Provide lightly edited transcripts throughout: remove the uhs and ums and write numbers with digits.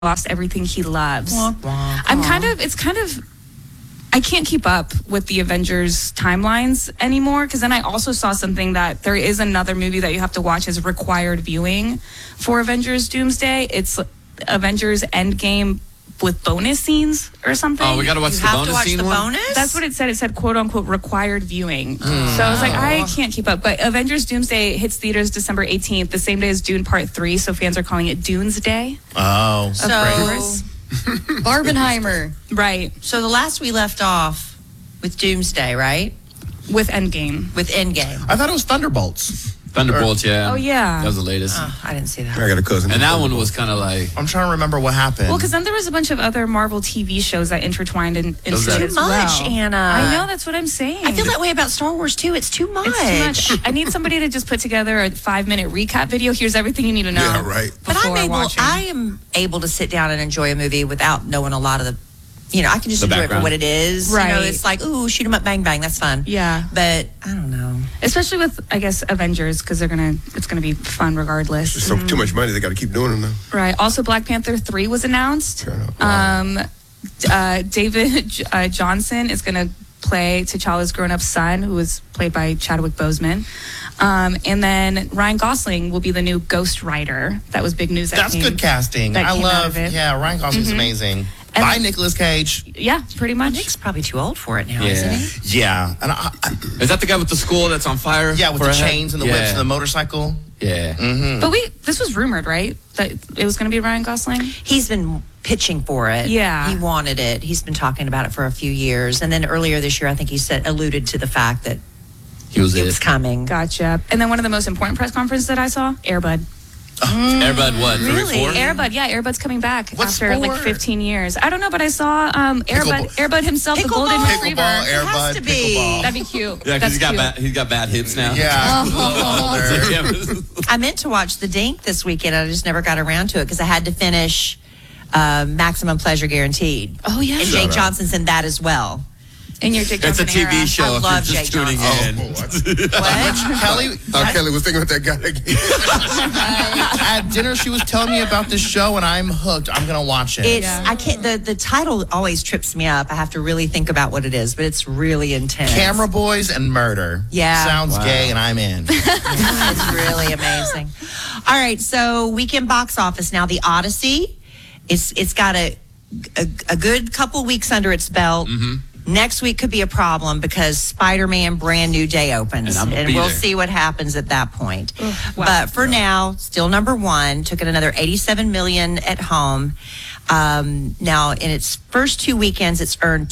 lost everything he loves. It's kind of, I can't keep up with the Avengers timelines anymore, because then I also saw something that there is another movie that you have to watch as required viewing for Avengers Doomsday. It's Avengers Endgame with bonus scenes or something. Oh, we got to watch the bonus scene one? Bonus? That's what it said. It said, quote unquote, required viewing. So I was like, I can't keep up. But Avengers Doomsday hits theaters December 18th, the same day as Dune Part 3. So fans are calling it Dunes Day. Oh. So, Barbenheimer. Right. So the last we left off with Doomsday, right? With Endgame. With Endgame. I thought it was Thunderbolts. Thunderbolts, yeah. Oh, yeah. That was the latest. Oh, I didn't see that. I got a cousin. And that one was kind of like... I'm trying to remember what happened. Well, because then there was a bunch of other Marvel TV shows that intertwined into it Too as well. much, Anna. I know, that's what I'm saying. I feel that way about Star Wars, too. It's too much. It's too much. I need somebody to just put together a 5-minute recap video. Here's everything you need to know. Yeah, right. But I am able to sit down and enjoy a movie without knowing a lot of the, I can just enjoy it for what it is. Right. It's like, ooh, shoot 'em up, bang, bang. That's fun. Yeah. But I don't know. Especially with, I guess, Avengers, because it's gonna be fun regardless. There's too much money. They got to keep doing them now. Right. Also, Black Panther 3 was announced. Wow. David Johnson is going to play T'Challa's grown-up son, who was played by Chadwick Boseman. And then Ryan Gosling will be the new Ghost Rider. That was big news. That's good casting. I love it. Yeah, Ryan Gosling's amazing. And Bye, Nicolas Cage. Yeah, pretty much. Nick's probably too old for it now, Yeah. isn't he? Yeah. And Is that the guy with the school that's on fire? yeah, with for the a head? chains and the whips and the motorcycle. Yeah. But this was rumored, right? That it was going to be Ryan Gosling? He's been pitching for it. Yeah. He wanted it. He's been talking about it for a few years. And then earlier this year, I think he alluded to the fact that He was it was coming. Gotcha. And then one of the most important press conferences that I saw, Air Bud. Air Bud, what? Really? 34? Air Bud, yeah, Air Bud's coming back What after like sport? 15 years. I don't know, but I saw Air Bud himself, the golden Pickleball? retriever. Pickleball, Air It has Bud, to be. pickleball. That'd be cute. Yeah, That's because cute. he's got bad hips now. Yeah. I meant to watch The Dink this weekend. I just never got around to it because I had to finish Maximum Pleasure Guaranteed. Oh, yeah. And Jake Johnson's in that as well. In your Jake It's a Johnson TV era. show I if love you're just Jake tuning Johnson. in. What? Kelly, Kelly was thinking about that guy again. at dinner, she was telling me about this show, and I'm hooked. I'm going to watch it. It's I can't the title always trips me up. I have to really think about what it is, but it's really intense. Camera Boys and Murder. Yeah. Sounds gay, and I'm in. It's really amazing. All right, so weekend box office now. The Odyssey, it's got a good couple weeks under its belt. Next week could be a problem because Spider-Man Brand New Day opens, And I'm gonna and be we'll there. see what happens at that point. Wow. But for now, still number one. Took it another $87 million at home. Now, in its first 2 weekends, it's earned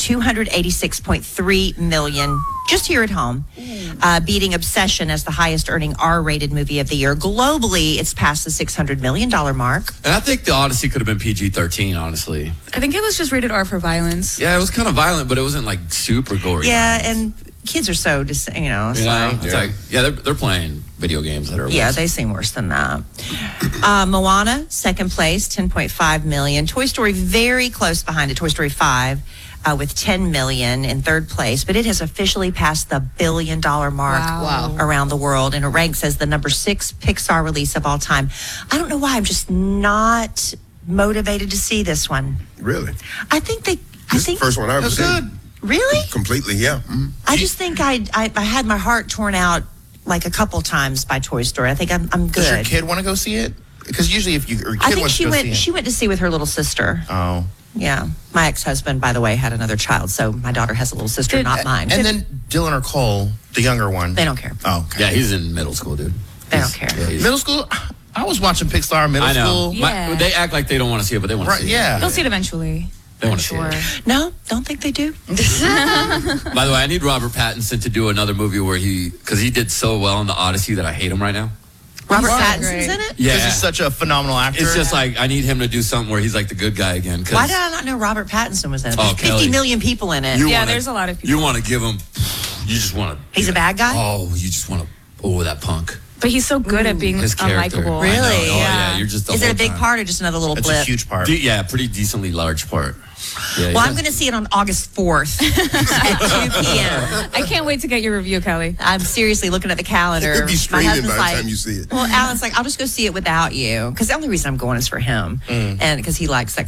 $286.3 million just here at home, beating Obsession as the highest-earning R-rated movie of the year. Globally, it's past the $600 million mark. And I think the Odyssey could have been PG-13, honestly. I think it was just rated R for violence. Yeah, it was kind of violent, but it wasn't like super gory. Yeah, and kids are so, it's like, They're playing video games that are yeah, worse. they seem worse than that. Moana, second place, $10.5 million. Toy Story very close behind it, Toy Story 5, with $10 million in third place. But it has officially passed the $1 billion mark Wow. around the world. And it ranks as the number 6 Pixar release of all time. I don't know why. I'm just not motivated to see this one. Really? I think This is the first one I've ever It's seen. good. Really? Completely, yeah. I just think I had my heart torn out like a couple times by Toy Story. I think I'm Does your good. kid want to go see it? Because usually if your kid I think wants she to go went. see it. She went to see with her little sister. Oh. Yeah, my ex-husband, by the way, had another child, so my daughter has a little sister, not mine. And then Dylan or Cole, the younger one. They don't care. Oh, okay. Yeah, he's in middle school, dude. They don't care. Yeah, he's- Middle school? I was watching Pixar in middle I know. school. Yeah. They act like they don't want to see it, but they want to Right, see yeah. They'll see it eventually. They I'm wanna see sure. it. No, don't think they do. it. By the way, I need Robert Pattinson to do another movie where because he did so well in the Odyssey that I hate him right now. Robert Right. Pattinson's in it. Yeah. Because he's such a phenomenal actor. It's just like I need him to do something where he's like the good guy again. 'cause Why did I not know Robert Pattinson was in it? Oh, There's 50 Kelly. million people in it. Yeah, there's a lot of people. You want to give him. You just want to. He's a bad guy? Oh, you just want to. Oh, that punk. But he's so good at being His character. unlikable. Really? I know. Oh, Yeah. yeah. You're just the Is it a whole big time. part or just another little It's blip? a huge part. Yeah, pretty decently large part. Yeah, Well, I'm going to see it on August 4th at 2 p.m. I can't wait to get your review, Kelly. I'm seriously looking at the calendar. It'll be My streaming by husband's the like, time you see it. well, Alan's like, I'll just go see it without you. Because the only reason I'm going is for him. And because he likes that